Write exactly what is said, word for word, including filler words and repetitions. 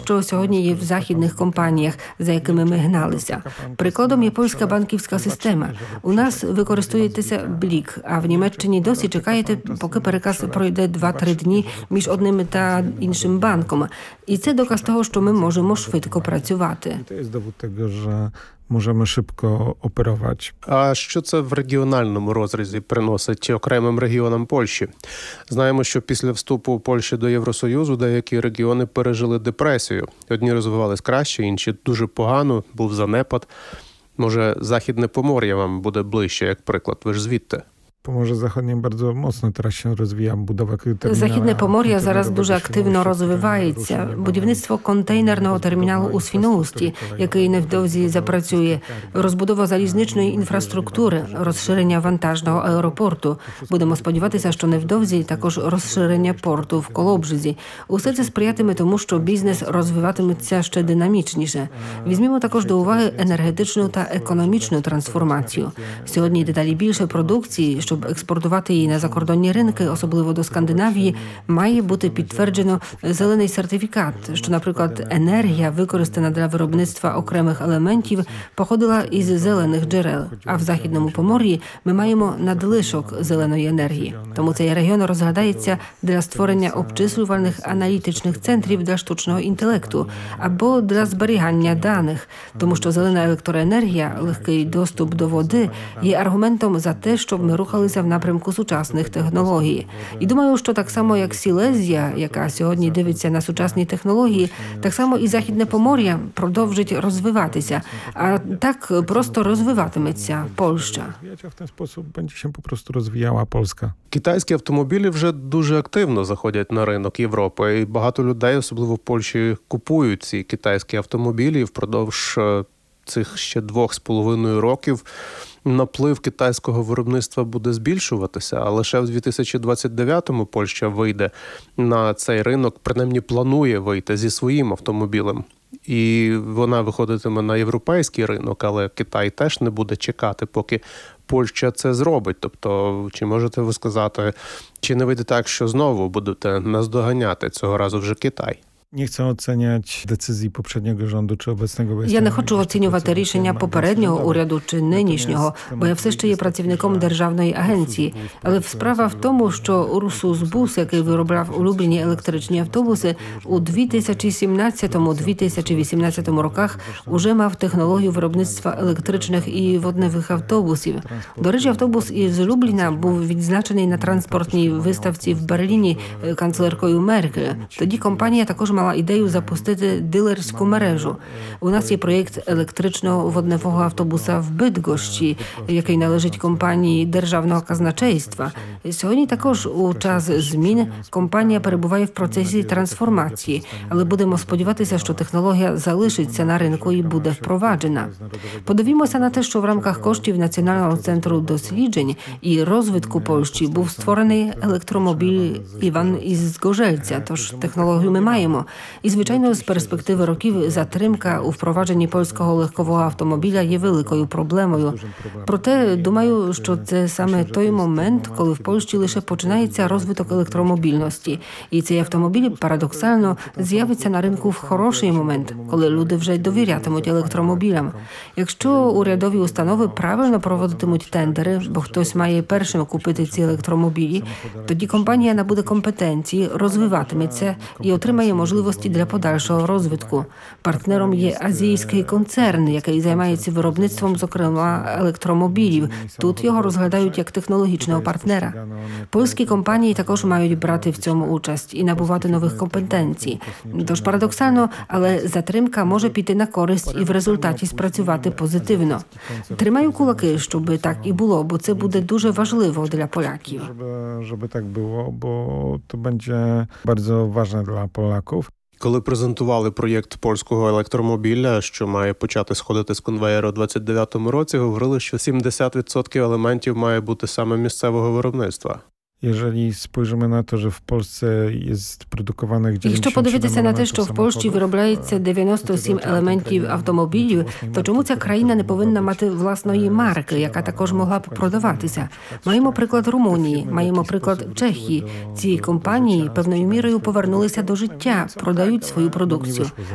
що сьогодні є в західних компаніях, за якими ми гналися. Прикладом є польська банківська система. У нас використовуєтеся блік, а в Німеччині досі чекаєте, поки переказ пройде два-три дні між одним та іншим банком. І це доказ того, що ми можемо швидко працювати. To jest dowód tego, że możemy szybko operować. А що це в регіональному розрізі приносить окремим регіонам Польщі? Знаємо, що після вступу Польщі до Євросоюзу деякі регіони пережили депресію. Одні розвивались краще, інші дуже погано, був занепад. Може, Західне Помор'я вам буде ближче, як приклад, ви ж звідти? Pomorze Zachodnie bardzo mocno teraz się rozwija, budowa terminala. Західне Помор'я зараз дуже активно розвивається. Будівництво контейнерного терміналу у Свіноусті, який невдовзі запрацює, розбудова залізничної інфраструктури, розширення вантажного аеропорту. Будемо сподіватися, що невдовзі також розширення порту в Колобрзі. Усе це сприятиме тому, що бізнес розвиватиметься ще динамічніше. Візьмімо також до уваги енергетичну та економічну трансформацію. Сьогодні дедалі більше продукції, що щоб експортувати її на закордонні ринки, особливо до Скандинавії, має бути підтверджено зелений сертифікат, що, наприклад, енергія, використана для виробництва окремих елементів, походила із зелених джерел. А в Західному Помор'ї ми маємо надлишок зеленої енергії. Тому цей регіон розглядається для створення обчислювальних аналітичних центрів для штучного інтелекту або для зберігання даних, тому що зелена електроенергія, легкий доступ до води є аргументом за те, щоб ми рухали в напрямку сучасних технологій. І думаю, що так само, як Сілезія, яка сьогодні дивиться на сучасні технології, так само і Західне Помор'я продовжить розвиватися. А так просто розвиватиметься Польща. W ten sposób będzie się po prostu rozwijała Polska. Китайські автомобілі вже дуже активно заходять на ринок Європи. І багато людей, особливо в Польщі, купують ці китайські автомобілі. І впродовж цих ще двох з половиною років наплив китайського виробництва буде збільшуватися, а лише в дві тисячі двадцять дев'ятому Польща вийде на цей ринок, принаймні планує вийти зі своїм автомобілем. І вона виходитиме на європейський ринок, але Китай теж не буде чекати, поки Польща це зробить. Тобто, чи можете ви сказати, чи не вийде так, що знову будете наздоганяти цього разу вже Китай? Nie chcę oceniać decyzji poprzedniego rządu чи obecnego. Я не хочу оцінювати рішення попереднього уряду чи нинішнього, бо я все ще є працівником державної агенції. Але справа в тому, що Урсус Бус, який виробляв улюблені електричні автобуси, у дві тисячі сімнадцятому - дві тисячі вісімнадцятому роках уже мав технологію виробництва електричних і водневих автобусів. До речі, автобус із Любліна був відзначений на транспортній виставці в Берліні канцлеркою Меркель. Тоді компанія також мала ідею запустити дилерську мережу. У нас є проєкт електричного водневого автобуса в Бидгощі, який належить компанії Державного казначейства. Сьогодні також у час змін компанія перебуває в процесі трансформації, але будемо сподіватися, що технологія залишиться на ринку і буде впроваджена. Подивімося на те, що в рамках коштів Національного центру досліджень і розвитку Польщі був створений електромобіль Іван із Згорzelca, тож технологію ми маємо. І, звичайно, з перспективи років затримка у впровадженні польського легкового автомобіля є великою проблемою. Проте, думаю, що це саме той момент, коли в Польщі лише починається розвиток електромобільності. І цей автомобіль, парадоксально, з'явиться на ринку в хороший момент, коли люди вже довірятимуть електромобілям. Якщо урядові установи правильно проводитимуть тендери, бо хтось має першим купити ці електромобілі, тоді компанія набуде компетенції, розвиватиметься і отримає можливості для подальшого розвитку. Партнером є азійський концерн, який займається виробництвом, зокрема, електромобілів. Тут його розглядають як технологічного партнера. Польські компанії також мають брати в цьому участь і набувати нових компетенцій. Тож парадоксально, але затримка може піти на користь і в результаті спрацювати позитивно. Тримаю кулаки, щоб так і було, бо це буде дуже важливо для поляків. Żeby, żeby tak było, bo to będzie bardzo ważne dla Polaków. Коли презентували проєкт польського електромобіля, що має почати сходити з конвеєра у двадцять дев'ятому році, говорили, що сімдесят відсотків елементів має бути саме місцевого виробництва. Jeżeli spojrzymy na to, że w Polsce jest produkowanych Якщо подивитися на те, що в Польщі виробляється дев'яносто сім елементів автомобілів, то чому ця країна не повинна мати власної марки, яка також могла б продаватися? Маємо приклад Румунії, маємо приклад Чехії. Ці компанії певною мірою повернулися до життя, продають свою продукцію.